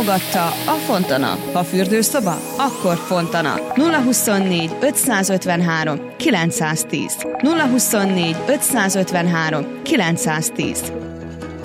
Támogatta a Fontana. Ha fürdőszoba, akkor Fontana. 024 553 910. 024 553 910.